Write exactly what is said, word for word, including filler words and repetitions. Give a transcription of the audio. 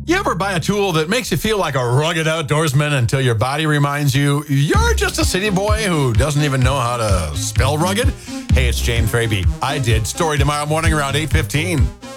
You ever buy a tool that makes you feel like a rugged outdoorsman until your body reminds you you're just a city boy who doesn't even know how to spell rugged? Hey, it's James Raby. I did. Story tomorrow morning around eight fifteen.